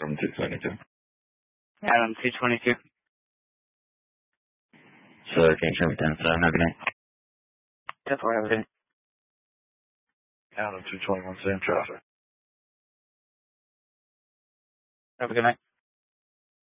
from 222. Adam 222. Sure, can you show me 10-7, have a good night. 10-4, have a good night. Adam 221, same traffic. Have a good night.